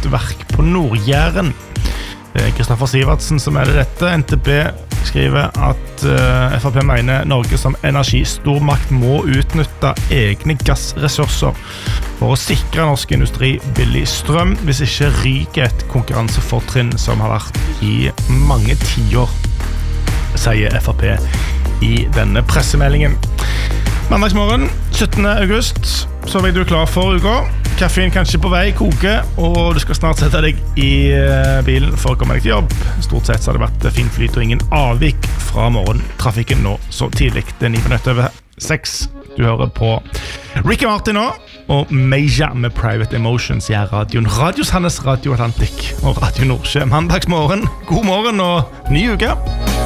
vindkraftverk på Nord-Jæren. Kristoffer Sivertsen som det dette. NTB skriver at FrP mener Norge som energistormakt må utnytte egne gassressurser for å sikre norsk industri billig strøm, hvis ikke ryker et konkurransefortrinn som har vært i mange tiår, sier FrP i denne pressemeldingen. Mandagsmorgen, 17. august, så er du klar for uka. Kaffen kanskje på vei, koke, og du skal snart sette deg i bilen for å komme deg til jobb. Stort sett så har det vært fin flyt og ingen avvik fra morgentrafikken nå så tidlig. Det 6:09. Du hører på Ricky Martin nå, og Meja med Private Emotions i radioen. Radio Sandnes, Radio Atlantic og Radio Nordsjø. Mandagsmorgen, god morgen og ny uke!